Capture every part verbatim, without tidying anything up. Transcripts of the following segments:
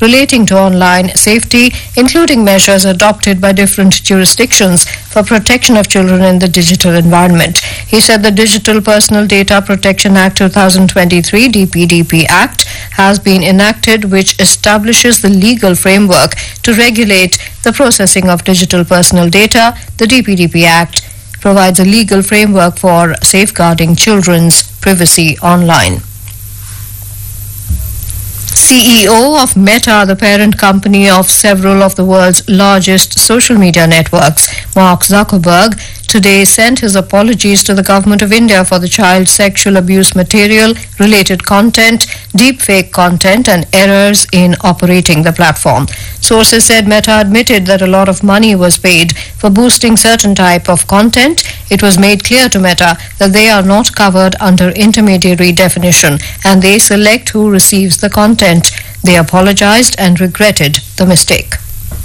relating to online safety, including measures adopted by different jurisdictions for protection of children in the digital environment. He said the Digital Personal Data Protection Act twenty twenty-three D P D P Act has been enacted, which establishes the legal framework to regulate the processing of digital personal data. The D P D P Act provides a legal framework for safeguarding children's privacy online. C E O of Meta, the parent company of several of the world's largest social media networks, Mark Zuckerberg, today sent his apologies to the Government of India for the child sexual abuse material, related content, deepfake content and errors in operating the platform. Sources said Meta admitted that a lot of money was paid for boosting certain type of content. It was made clear to Meta that they are not covered under intermediary definition and they select who receives the content. They apologized and regretted the mistake.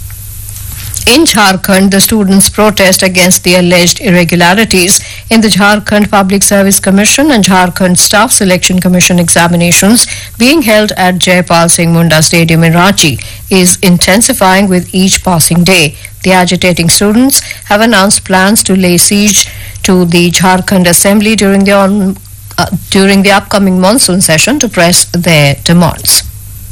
In Jharkhand, the students' protest against the alleged irregularities in the Jharkhand Public Service Commission and Jharkhand Staff Selection Commission examinations being held at Jaipal Singh Munda Stadium in Ranchi is intensifying with each passing day. The agitating students have announced plans to lay siege to the Jharkhand Assembly during the, on, uh, during the upcoming monsoon session to press their demands.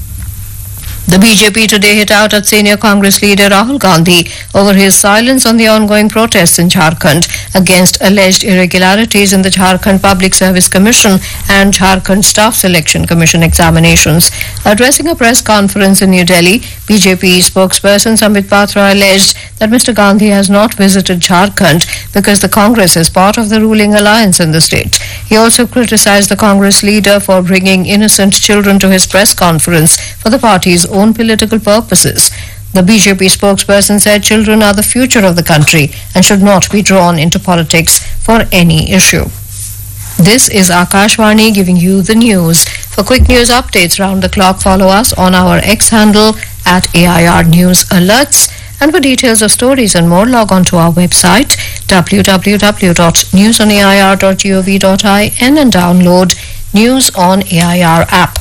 The B J P today hit out at senior Congress leader Rahul Gandhi over his silence on the ongoing protests in Jharkhand against alleged irregularities in the Jharkhand Public Service Commission and Jharkhand Staff Selection Commission examinations. Addressing a press conference in New Delhi, B J P spokesperson Sambit Patra alleged that Mister Gandhi has not visited Jharkhand because the Congress is part of the ruling alliance in the state. He also criticized the Congress leader for bringing innocent children to his press conference for the party's own political purposes. The B J P spokesperson said children are the future of the country and should not be drawn into politics for any issue. This is Akashvani giving you the news. For quick news updates round the clock, follow us on our X handle at A I R News Alerts. And for details of stories and more, log on to our website w w w dot news on a i r dot gov dot in and download News on A I R app.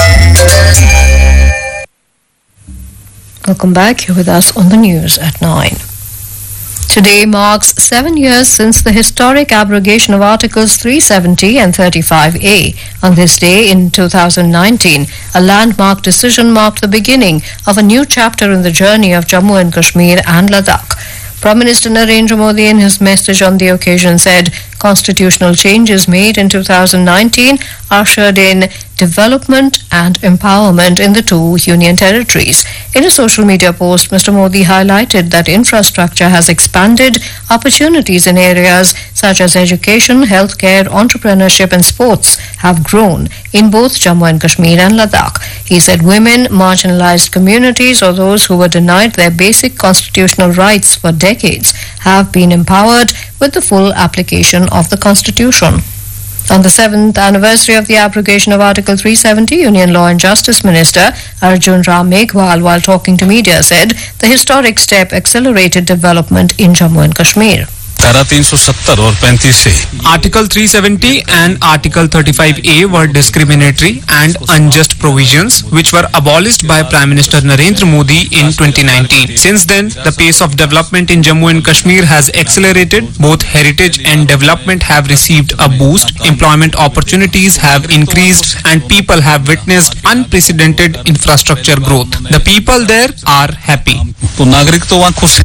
Welcome back. You're with us on the news at nine. Today marks seven years since the historic abrogation of Articles three seventy and thirty-five A. On this day in two thousand nineteen, a landmark decision marked the beginning of a new chapter in the journey of Jammu and Kashmir and Ladakh. Prime Minister Narendra Modi in his message on the occasion said constitutional changes made in two thousand nineteen ushered in development and empowerment in the two union territories. In a social media post, Mister Modi highlighted that infrastructure has expanded, opportunities in areas such as education, healthcare, entrepreneurship and sports have grown in both Jammu and Kashmir and Ladakh. He said women, marginalized communities or those who were denied their basic constitutional rights for decades have been empowered with the full application of the Constitution. On the seventh anniversary of the abrogation of Article three seventy, Union Law and Justice Minister Arjun Ram Meghwal, while talking to media, said the historic step accelerated development in Jammu and Kashmir. धारा तीन सौ सत्तर और पैंतीस से Article three seventy and Article thirty-five A were discriminatory and unjust provisions which were abolished by Prime Minister Narendra Modi in twenty nineteen. Since then, the pace of development in Jammu and Kashmir has accelerated. Both heritage and development have received a boost. Employment opportunities have increased and people have witnessed unprecedented infrastructure growth. The people there are happy. तो नागरिक तो वहाँ खुश हैं.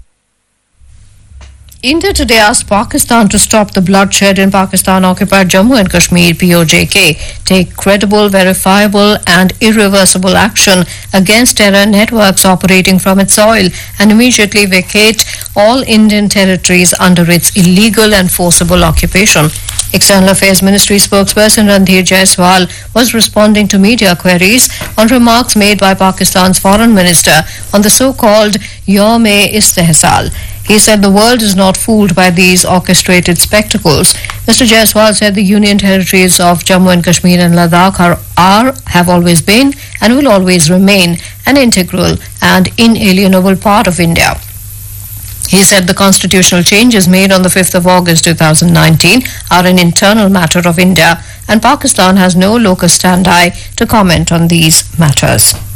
India today asked Pakistan to stop the bloodshed in Pakistan-occupied Jammu and Kashmir, P O J K, take credible, verifiable and irreversible action against terror networks operating from its soil and immediately vacate all Indian territories under its illegal and forcible occupation. External Affairs Ministry spokesperson Randhir Jaiswal was responding to media queries on remarks made by Pakistan's foreign minister on the so-called Yawm-e-Istehsal. He said the world is not fooled by these orchestrated spectacles. Mister Jaiswal said the union territories of Jammu and Kashmir and Ladakh are, are, have always been and will always remain an integral and inalienable part of India. He said the constitutional changes made on the fifth of August two thousand nineteen are an internal matter of India and Pakistan has no locus standi to comment on these matters.